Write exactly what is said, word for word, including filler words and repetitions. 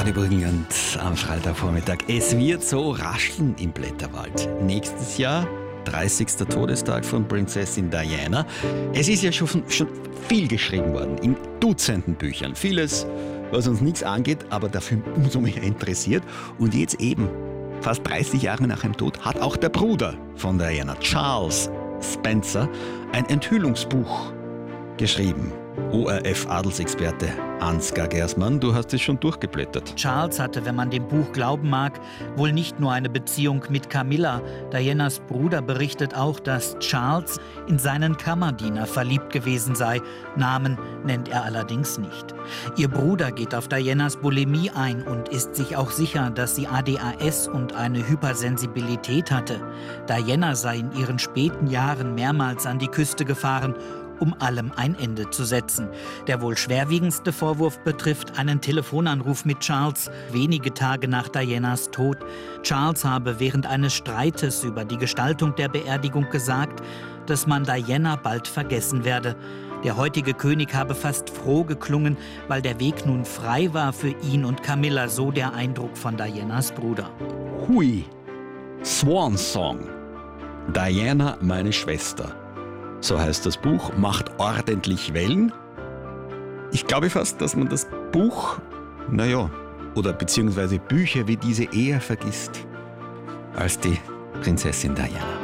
Radio Burgenland am Freitagvormittag. Es wird so rascheln im Blätterwald. Nächstes Jahr, dreißigster Todestag von Prinzessin Diana. Es ist ja schon, schon viel geschrieben worden, in Dutzenden Büchern. Vieles, was uns nichts angeht, aber dafür umso mehr interessiert. Und jetzt eben, fast dreißig Jahre nach dem Tod, hat auch der Bruder von Diana, Charles Spencer, ein Enthüllungsbuch geschrieben. O R F-Adelsexperte Ansgar Gersmann, du hast es schon durchgeblättert. Charles hatte, wenn man dem Buch glauben mag, wohl nicht nur eine Beziehung mit Camilla. Dianas Bruder berichtet auch, dass Charles in seinen Kammerdiener verliebt gewesen sei. Namen nennt er allerdings nicht. Ihr Bruder geht auf Dianas Bulimie ein und ist sich auch sicher, dass sie A D H S und eine Hypersensibilität hatte. Diana sei in ihren späten Jahren mehrmals an die Küste gefahren, um allem ein Ende zu setzen. Der wohl schwerwiegendste Vorwurf betrifft einen Telefonanruf mit Charles, wenige Tage nach Dianas Tod. Charles habe während eines Streites über die Gestaltung der Beerdigung gesagt, dass man Diana bald vergessen werde. Der heutige König habe fast froh geklungen, weil der Weg nun frei war für ihn und Camilla, so der Eindruck von Dianas Bruder. Hui, Swan Song. Diana, meine Schwester. So heißt das Buch, macht ordentlich Wellen. Ich glaube fast, dass man das Buch, naja, oder beziehungsweise Bücher wie diese eher vergisst als die Prinzessin Diana.